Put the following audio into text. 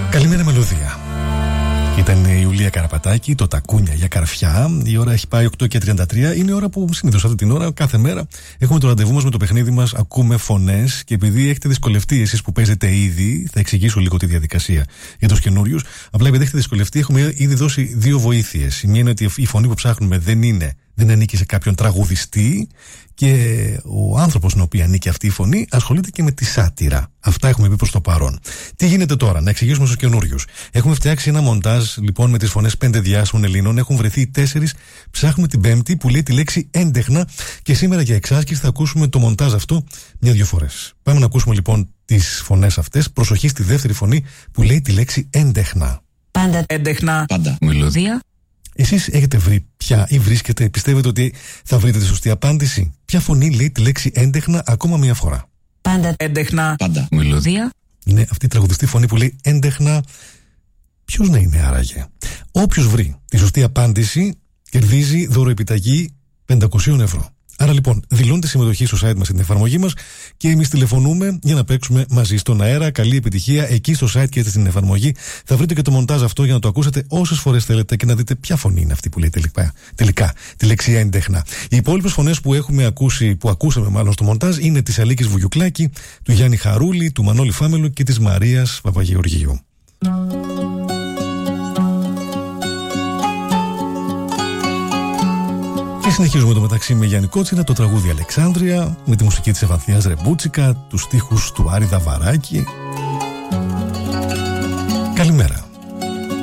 Καλημέρα μελωδία. Ήταν η Ιουλία Καραπατάκη, το Τακούνια για καρφιά. Η ώρα έχει πάει 8:33. Είναι η ώρα που συνήθως αυτή την ώρα, κάθε μέρα, έχουμε το ραντεβού μας με το παιχνίδι μας. Ακούμε φωνές. Και επειδή έχετε δυσκολευτεί εσείς που παίζετε ήδη, θα εξηγήσω λίγο τη διαδικασία για τους καινούριους. Απλά επειδή έχετε δυσκολευτεί, έχουμε ήδη δώσει δύο βοήθειες. Η μία είναι ότι η φωνή που ψάχνουμε δεν ανήκει σε κάποιον τραγουδιστή. Και ο άνθρωπος στον οποίο ανήκει αυτή η φωνή ασχολείται και με τη σάτυρα. Αυτά έχουμε πει προς το παρόν. Τι γίνεται τώρα, να εξηγήσουμε στους καινούριους. Έχουμε φτιάξει ένα μοντάζ λοιπόν με τις φωνές 5 διάσημων Ελλήνων. Έχουν βρεθεί 4. Ψάχνουμε την 5η που λέει τη λέξη έντεχνα. Και σήμερα για εξάσκηση θα ακούσουμε το μοντάζ αυτό 1-2 φορές. Πάμε να ακούσουμε λοιπόν τις φωνές αυτές. Προσοχή στη δεύτερη φωνή που λέει τη λέξη έντεχνα. Πάντα έντεχνα. Πάντα μελωδία. Εσείς έχετε βρει πια ή βρίσκετε, πιστεύετε ότι θα βρείτε τη σωστή απάντηση? Ποια φωνή λέει τη λέξη έντεχνα ακόμα μία φορά? Πάντα έντεχνα. Πάντα μελωδία. Είναι αυτή η τραγουδιστή φωνή που λέει έντεχνα. Ποιος να είναι άραγε? Όποιος βρει τη σωστή απάντηση κερδίζει δωροεπιταγή 500 ευρώ. Άρα λοιπόν, δηλώνετε συμμετοχή στο site μας, στην εφαρμογή μας, και εμείς τηλεφωνούμε για να παίξουμε μαζί στον αέρα. Καλή επιτυχία εκεί στο site και στην εφαρμογή. Θα βρείτε και το μοντάζ αυτό για να το ακούσετε όσες φορές θέλετε και να δείτε ποια φωνή είναι αυτή που λέει τελικά τη λέξη έντεχνα. Οι υπόλοιπες φωνές που έχουμε ακούσει, που ακούσαμε μάλλον στο μοντάζ, είναι της Αλίκης Βουγιουκλάκη, του Γιάννη Χαρούλη, του Μανώλη Φάμελου και της Μαρίας Παπαγεωργίου. Και συνεχίζουμε το μεταξύ με Γιάννη Κότσινα, το τραγούδι Αλεξάνδρεια, με τη μουσική της Ευανθίας Ρεμπούτσικα, τους στίχους του Άρη Δαβαράκη. Καλημέρα.